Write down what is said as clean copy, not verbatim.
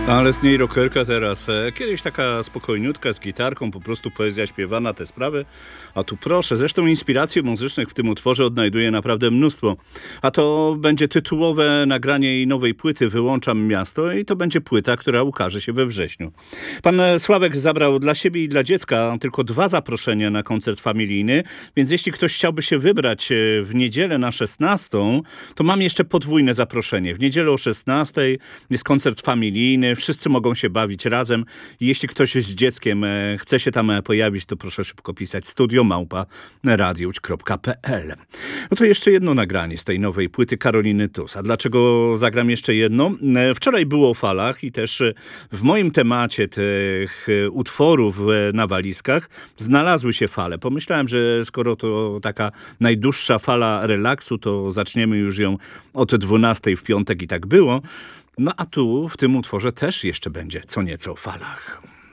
Ale z niej rockerka teraz. Kiedyś taka spokojniutka z gitarką, po prostu poezja śpiewana, te sprawy. A tu proszę, zresztą inspiracji muzycznych w tym utworze odnajduję naprawdę mnóstwo. A to będzie tytułowe nagranie jej nowej płyty Wyłączam miasto i to będzie płyta, która ukaże się we wrześniu. Pan Sławek zabrał dla siebie i dla dziecka tylko 2 zaproszenia na koncert familijny, więc jeśli ktoś chciałby się wybrać w niedzielę na 16, to mam jeszcze podwójne zaproszenie. W niedzielę o 16 jest koncert familijny, wszyscy mogą się bawić razem. Jeśli ktoś z dzieckiem chce się tam pojawić, to proszę szybko pisać studio@radiowć.pl. No to jeszcze jedno nagranie z tej nowej płyty Karoliny Tus. A dlaczego zagram jeszcze jedno? Wczoraj było o falach i też w moim temacie tych utworów na walizkach znalazły się fale. Pomyślałem, że skoro to taka najdłuższa fala relaksu, to zaczniemy już ją od 12 w piątek i tak było. No a tu w tym utworze też jeszcze będzie co nieco o falach.